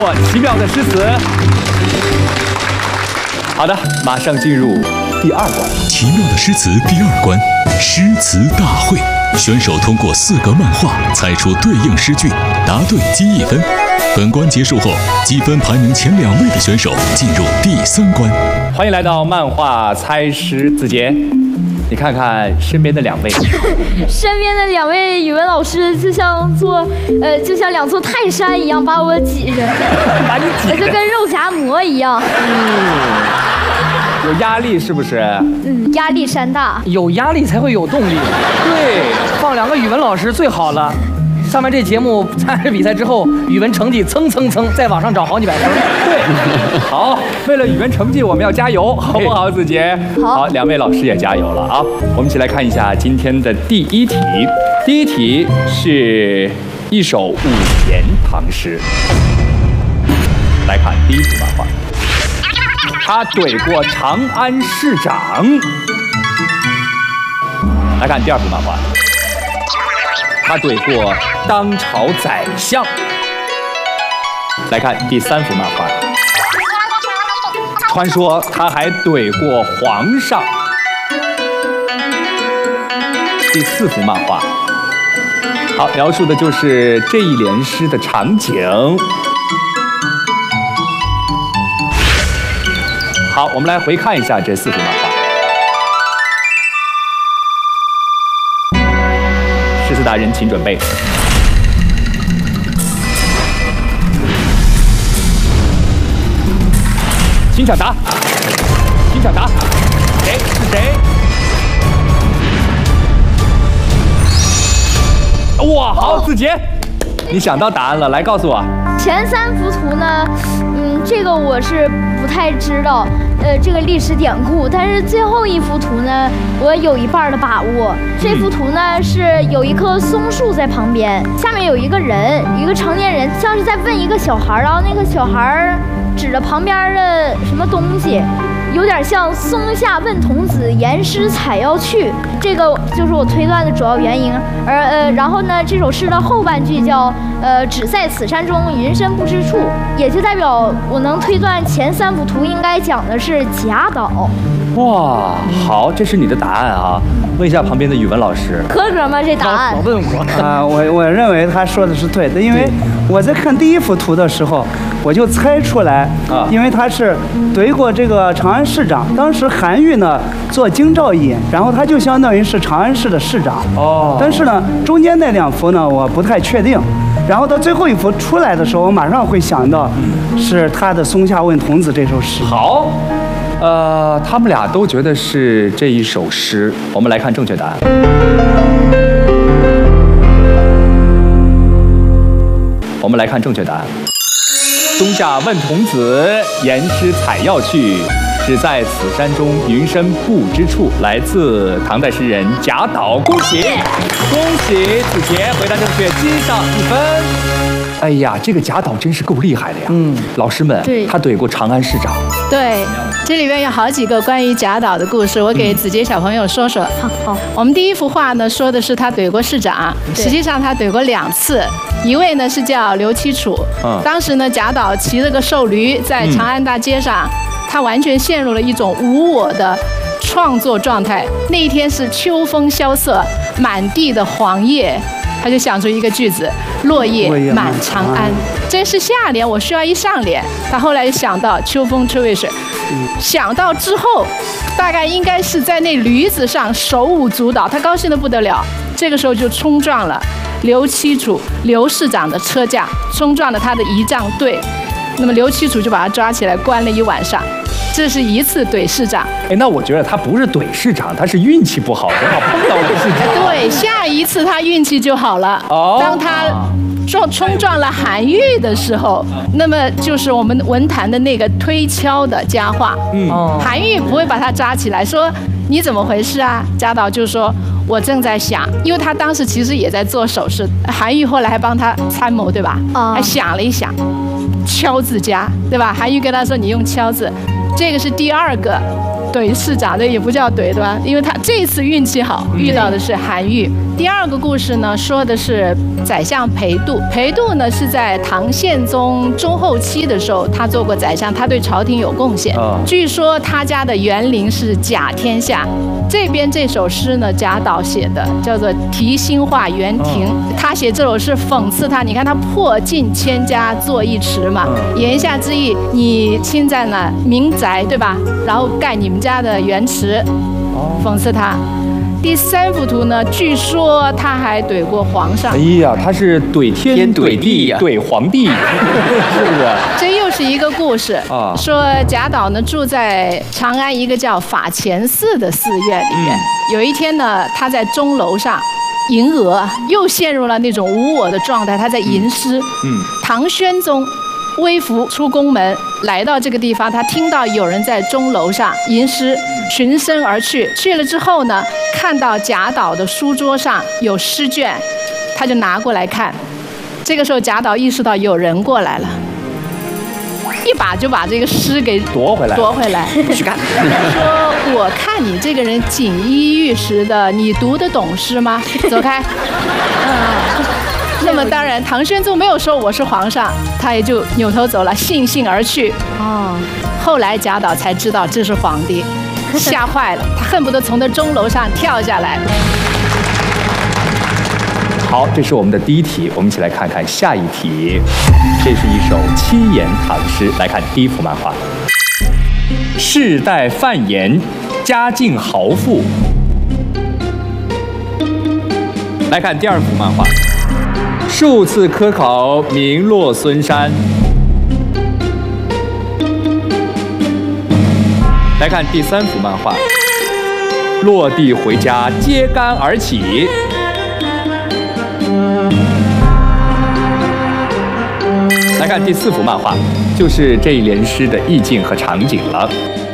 奇妙的诗词。好的，马上进入第2关。 奇妙的诗词第2关，诗词大会。选手通过4个漫画猜出对应诗句，答对积1分。本关结束后，积分排名前2位的选手进入第3关。 欢迎来到漫画猜诗，子杰，你看看身边的2位， 身边的2位语文老师就像2座泰山一样把我挤着， 把你挤着， 就跟肉夹馍一样。 有压力是不是？ 压力山大。 有压力才会有动力。 对， 放2个语文老师最好了。上面这节目参加比赛之后，语文成绩蹭在网上涨好几百分。 对，好，为了语文成绩我们要加油，好不好，子杰？好，2位老师也加油了啊！我们一起来看一下今天的第1题。第1题是一首5言唐诗。来看第1幅漫画，他怼过长安市长。来看第2幅漫画，他怼过当朝宰相。来看第3幅漫画，传说他还怼过皇上。第4幅漫画，好，描述的就是这一联诗的场景。好，我们来回看一下这4幅漫画。诗词达人，请准备。请抢答，请抢答，谁是谁？哇，好，子杰，你想到答案了，来告诉我。 前3幅图呢，这个我是不太知道，这个历史典故，但是最后1幅图呢，我有一半的把握。这幅图呢是有一棵松树在旁边，下面有一个人，一个成年人，像是在问一个小孩，然后那个小孩指着旁边的什么东西，有点像松下问童子，言师采药去，这个就是我推断的主要原因。然后呢，这首诗的后半句叫只在此山中，云深不知处，也就代表我能推断前3幅图应该讲的是贾岛。 哇，好，这是你的答案啊！问一下旁边的语文老师， 合格吗？这答案？ 老问我我认为他说的是对的，因为我在看第1幅图的时候，我就猜出来啊，因为他是怼过这个长安市长，当时韩愈呢做京兆尹，然后他就相当于是长安市的市长。哦，但是呢，中间那2幅呢，我不太确定。然后到最后1幅出来的时候，我马上会想到是他的《松下问童子》这首诗。 好。他们俩都觉得是这一首诗。我们来看正确答案。我们来看正确答案。松下问童子，言师采药去，只在此山中，云深不知处。来自唐代诗人贾岛。恭喜，恭喜子杰回答正确，记上1分。哎呀，这个贾岛真是够厉害的呀！老师们， 对， 他怼过长安市长。 对，这里边有好几个关于贾岛的故事，我给子杰小朋友说说。 好， 我们第1幅画呢说的是他怼过市长，实际上他怼过2次，一位呢是叫刘七楚，当时呢贾岛骑了个瘦驴在长安大街上，他完全陷入了一种无我的创作状态。那一天是秋风萧瑟，满地的黄叶。他就想出一个句子：落叶满长安。这是下联，我需要一上联。他后来想到秋风吹未水，想到之后，大概应该是在那驴子上手舞足蹈，他高兴得不得了。这个时候就冲撞了刘七楚刘市长的车架，冲撞了他的仪仗队。那么刘七楚就把他抓起来关了1晚上。这是1次怼市长。 哎，那我觉得他不是怼市长，他是运气不好，正好碰到了市长。 对，下一次他运气就好了。当他冲撞了韩愈的时候，那么就是我们文坛的那个推敲的佳话。韩愈不会把他抓起来说你怎么回事啊？贾岛就说我正在想，因为他当时其实也在做手势，韩愈后来还帮他参谋，对吧？还想了一想，敲字家，对吧？韩愈跟他说你用敲字。这个是第2个怼市长，这也不叫怼，对吧？因为他这次运气好，遇到的是韩愈。第二个故事呢，说的是宰相裴度。裴度呢是在唐宪宗中后期的时候，他做过宰相，他对朝廷有贡献。据说他家的园林是甲天下。这边这首诗呢，贾岛写的，叫做《题兴化园亭》。他写这首诗讽刺他，你看他破尽千家作一池嘛，言下之意，你侵占了民宅，对吧？然后盖你们家的园池，讽刺他。第三幅图呢，据说他还怼过皇上。 哎呀，他是怼天怼地怼皇帝，是不是？ 这又是一个故事啊，说贾岛呢住在长安一个叫法前寺的寺院里面。有一天呢，他在钟楼上吟额，又陷入了那种无我的状态，他在吟诗。唐宣宗微服出宫门，来到这个地方，他听到有人在钟楼上吟诗，循声而去。去了之后呢，看到贾岛的书桌上有诗卷，他就拿过来看。这个时候贾岛意识到有人过来了，一把就把这个诗给夺回来，不许干。说我看你这个人锦衣玉食的，你读得懂诗吗？走开。那么当然，唐宣宗没有说我是皇上，他也就扭头走了，悻悻而去。后来贾岛才知道这是皇帝，吓坏了，他恨不得从那钟楼上跳下来。 好，这是我们的第一题，我们一起来看看下一题。这是一首七言唐诗，来看第一幅漫画。世代范言，家境豪富。来看第二幅漫画。数次科考，名落孙山。来看第三幅漫画，落地回家，揭竿而起。来看第四幅漫画，就是这一联诗的意境和场景了。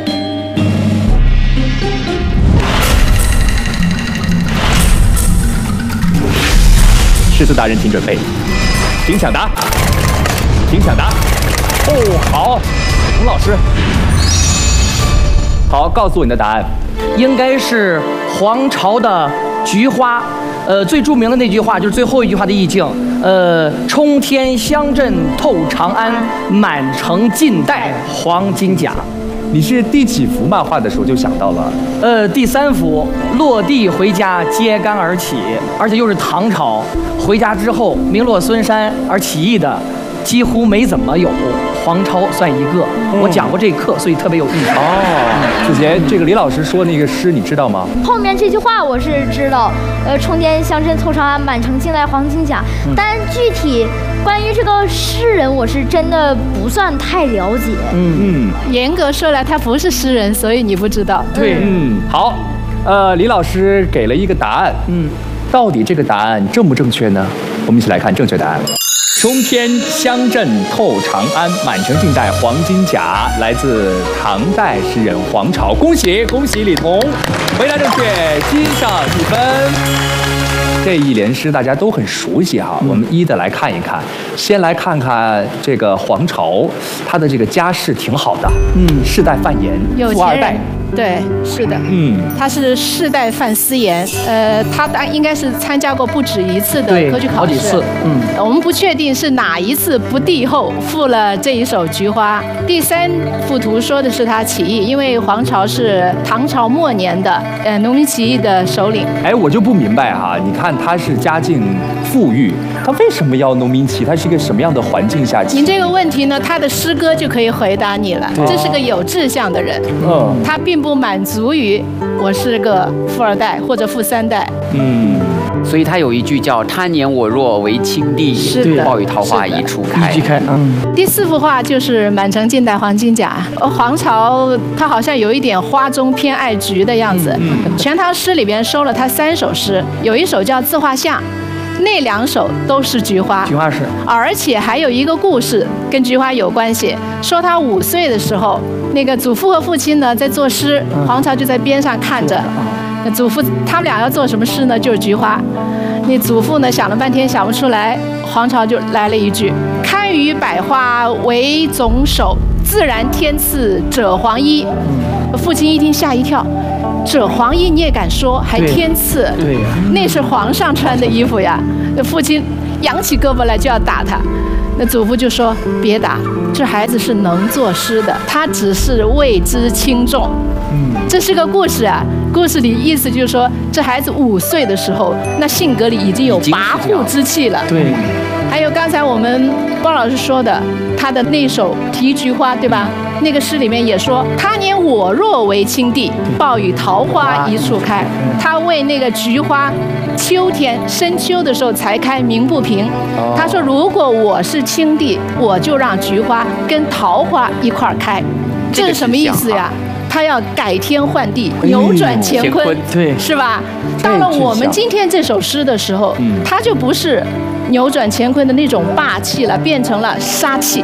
诗词达人，请准备，请抢答，请抢答。好，洪老师，好，告诉我你的答案。 应该是黄巢的菊花。最著名的那句话就是最后一句话的意境。冲天香阵透长安，满城尽带黄金甲。 你是第几幅漫画的时候就想到了？ 第三幅，落地回家，揭竿而起，而且又是唐朝。回家之后，名落孙山而起义的，几乎没怎么有，黄巢算一个。我讲过这课，所以特别有印象。 子杰，这个李老师说那个诗你知道吗？ 后面这句话我是知道，冲天香阵透长安，满城尽带黄金甲。但具体关于这个诗人，我是真的不算太了解。 严格说来，他不是诗人，所以你不知道。 对， 好，李老师给了一个答案。到底这个答案正不正确呢？我们一起来看正确答案。冲天香阵透长安，满城尽带黄金甲，来自唐代诗人黄巢。恭喜恭喜李彤，回答正确，记上1分。这一联诗大家都很熟悉哈，我们一的来看一看。先来看看这个黄巢，他的这个家世挺好的，世代范言，富二代。 对，是的，他是世代范思言，他应该是参加过不止一次的科举考试， 好几次， 我们不确定是哪一次不第后赋了这一首《菊花》。第三幅图说的是他起义，因为黄巢是唐朝末年的农民起义的首领。 我就不明白哈，你看他是家境富裕，他为什么要农民起义？他是一个什么样的环境下起义？ 您这个问题呢，他的诗歌就可以回答你了。这是个有志向的人，他并不满足于我是个富二代或者富三代。 所以他有一句叫“他年我若为青帝，报与桃花一处开”。 第四幅画就是满城尽带黄金甲。黄巢他好像有一点花中偏爱菊的样子。全唐诗里边收了他3首诗，有一首叫《自画像》。那2首都是菊花， 菊花诗，而且还有一个故事跟菊花有关系。说他5岁的时候，那个祖父和父亲呢在作诗，黄巢就在边上看着。祖父他们俩要做什么诗呢？就是菊花。那祖父呢想了半天想不出来，黄巢就来了一句：“堪与百花为总手， 自然天赐赭黄衣。父亲一听吓一跳，赭黄衣你也敢说，还天赐？ 对呀， 那是皇上穿的衣服呀。那父亲扬起胳膊来就要打他，那祖父就说别打，这孩子是能作诗的，他只是未知轻重。这是个故事啊，故事里意思就是说，这孩子5岁的时候，那性格里已经有跋扈之气了。 对。 还有刚才我们包老师说的，他的那首《题菊花》，对吧？那个诗里面也说，他年我若为青帝，报与桃花一处开。他为那个菊花，秋天深秋的时候才开，鸣不平。他说，如果我是青帝，我就让菊花跟桃花一块开。这是什么意思呀？他要改天换地，扭转乾坤， 对， 是吧？到了我们今天这首诗的时候，它就不是扭转乾坤的那种霸气了，变成了杀气。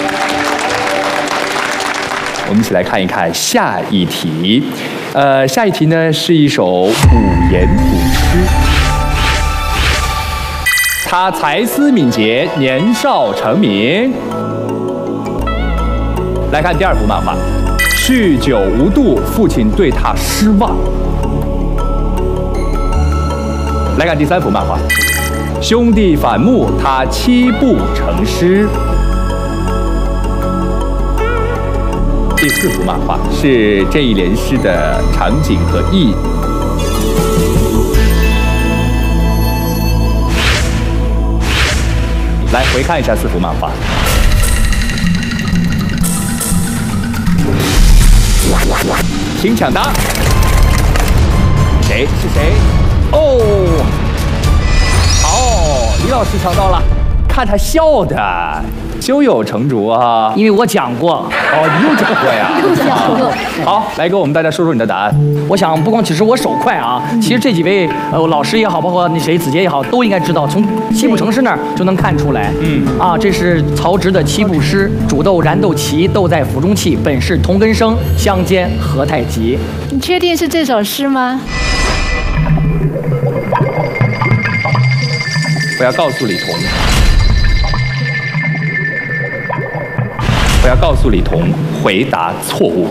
我们一起来看一看下一题。下一题呢是一首五言古诗。他才思敏捷，年少成名。来看第2幅漫画。酗酒无度，父亲对他失望。来看第3幅漫画，兄弟反目，他七步成诗。第4幅漫画是这一联诗的场景和意义。来回看一下4幅漫画。请抢答，谁是谁？哦，好，李老师抢到了，看他笑的，胸有成竹啊！ 因为我讲过。 哦，你又讲过呀？ 又讲过。 好，来给我们大家说说你的答案。 我想不光只是我手快啊，其实这几位老师也好，包括那谁子杰也好，都应该知道，从七步成诗那儿就能看出来。这是曹植的七步诗：煮豆燃豆萁，豆在釜中泣，本是同根生，相煎何太急。 你确定是这首诗吗？ 我要告诉李彤，我要告诉李彤，回答错误。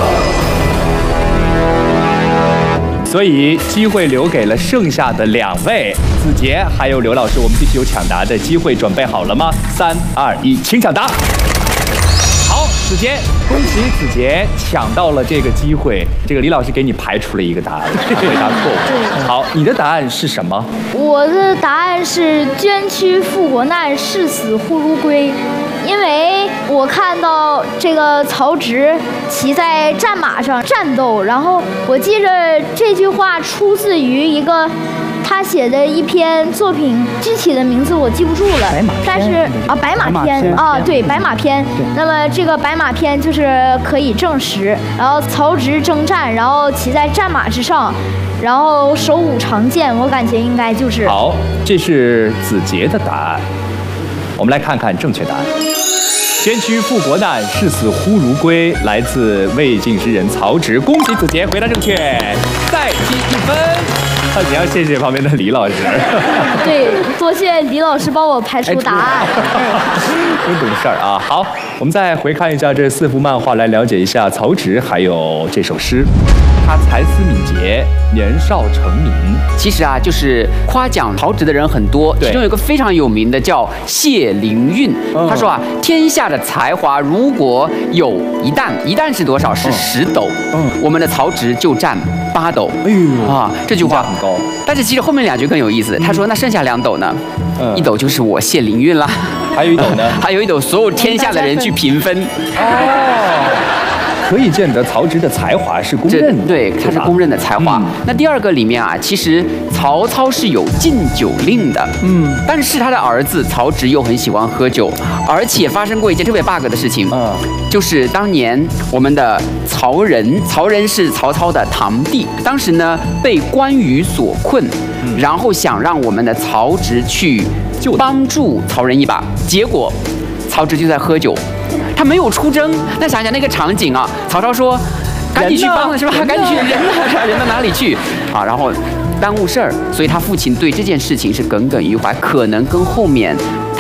所以机会留给了剩下的2位，子杰还有刘老师，我们继续有抢答的机会，准备好了吗？3、2、1，请抢答。好，子杰，恭喜子杰抢到了这个机会。这个李老师给你排除了一个答案，回答错误。好，你的答案是什么？ 我的答案是捐躯赴国难，视死忽如归。因为我看到这个曹植骑在战马上战斗，然后我记着这句话出自于一个他写的一篇作品，具体的名字我记不住了，但是白马篇啊，对，白马篇。那么这个白马篇就是可以证实，然后曹植征战，然后骑在战马之上，然后手舞长剑，我感觉应该就是。 好，这是子杰的答案。我们来看看正确答案。捐躯赴国难，视死忽如归，来自魏晋诗人曹植。恭喜子杰回答正确，再积1分。你要谢谢旁边的李老师。 对，多谢李老师帮我排除答案。 真懂事儿啊！好，我们再回看一下这4幅漫画，来了解一下曹植还有这首诗。他才思敏捷，年少成名。 其实啊，就是夸奖曹植的人很多，其中有一个非常有名的叫谢灵运。他说啊，天下的才华如果有1担，1担是多少？是10斗。我们的曹植就占8斗。哎呦啊，这句话很高。 但是其实后面2句更有意思。他说那剩下2斗呢？1斗就是我谢灵运啦。 还有1斗呢？ 还有1斗，所有天下的人去平分。 哦。可以见得曹植的才华是公认的， 对，他是公认的才华。那第2个里面啊，其实曹操是有禁酒令的，但是他的儿子曹植又很喜欢喝酒，而且发生过一件特别 bug 的事情，就是当年我们的曹仁是曹操的堂弟，当时呢被关羽所困，然后想让我们的曹植去帮助曹仁一把，结果曹植就在喝酒。他没有出征，那想想那个场景啊，曹操说：“赶紧去帮了是吧？赶紧去，人到哪里去啊？”然后耽误事儿，所以他父亲对这件事情是耿耿于怀，可能跟后面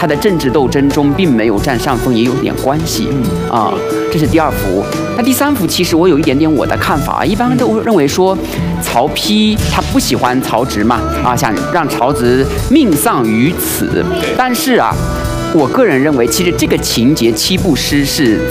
他的政治斗争中并没有占上风也有点关系。这是第2幅。那第3幅其实我有一点点我的看法，一般都认为说曹丕他不喜欢曹植嘛，想让曹植命丧于此。但是我个人认为，其实这个情节7步诗是